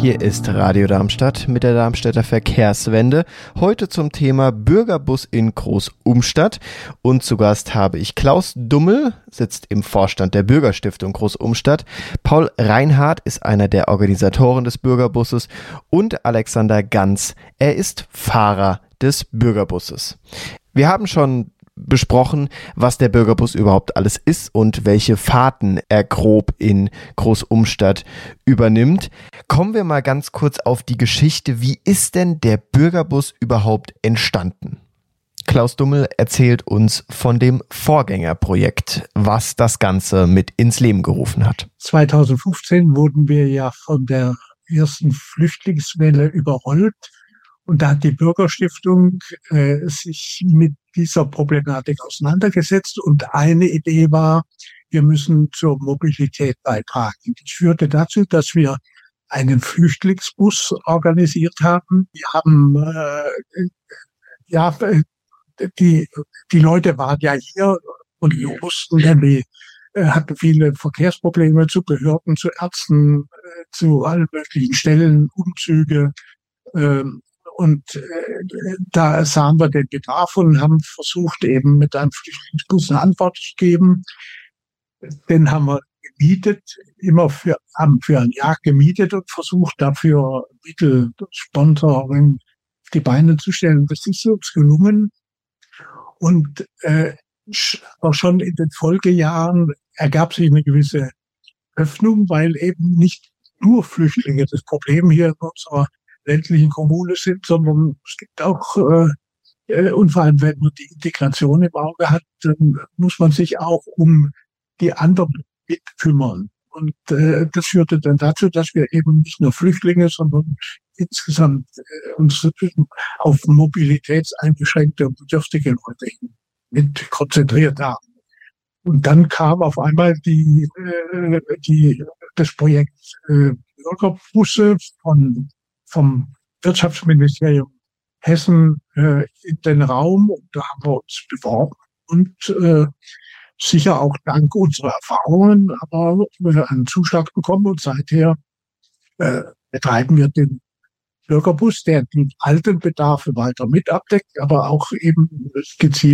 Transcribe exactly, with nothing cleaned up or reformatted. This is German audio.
Hier ist Radio Darmstadt mit der Darmstädter Verkehrswende. Heute zum Thema Bürgerbus in Groß-Umstadt. Und zu Gast habe ich Klaus Dummel, sitzt im Vorstand der Bürgerstiftung Groß-Umstadt. Paul Reinhardt ist einer der Organisatoren des Bürgerbusses und Alexander Ganz. Er ist Fahrer des Bürgerbusses. Wir haben schon besprochen, was der Bürgerbus überhaupt alles ist und welche Fahrten er grob in Groß-Umstadt übernimmt. Kommen wir mal ganz kurz auf die Geschichte. Wie ist denn der Bürgerbus überhaupt entstanden? Klaus Dummel erzählt uns von dem Vorgängerprojekt, was das Ganze mit ins Leben gerufen hat. zweitausendfünfzehn wurden wir ja von der ersten Flüchtlingswelle überrollt. Und da hat die Bürgerstiftung äh, sich mit dieser Problematik auseinandergesetzt. Und eine Idee war, wir müssen zur Mobilität beitragen. Das führte dazu, dass wir einen Flüchtlingsbus organisiert haben. Wir haben, äh, ja, die, die Leute waren ja hier und wir wussten, wir äh, hatten viele Verkehrsprobleme zu Behörden, zu Ärzten, äh, zu allen möglichen Stellen, Umzüge, äh, Und äh, da sahen wir den Bedarf und haben versucht, eben mit einem Flüchtlingsbus eine Antwort zu geben. Den haben wir gemietet, immer für, haben für ein Jahr gemietet und versucht, dafür Mittel, Sponsoring auf die Beine zu stellen. Das ist uns gelungen. Und äh, auch schon in den Folgejahren ergab sich eine gewisse Öffnung, weil eben nicht nur Flüchtlinge das Problem hier in unserer ländlichen Kommune sind, sondern es gibt auch, äh, und vor allem, wenn man die Integration im Auge hat, dann muss man sich auch um die anderen mit kümmern. Und äh, das führte dann dazu, dass wir eben nicht nur Flüchtlinge, sondern insgesamt äh, uns auf mobilitätseingeschränkte und bedürftige Leute mit konzentriert haben. Und dann kam auf einmal die, äh, die das Projekt äh, Bürgerbusse von vom Wirtschaftsministerium Hessen äh, in den Raum. Und da haben wir uns beworben und äh, sicher auch dank unserer Erfahrungen, aber wir haben einen Zuschlag bekommen und seither äh, betreiben wir den Bürgerbus, der die alten Bedarfe weiter mit abdeckt, aber auch eben gezielt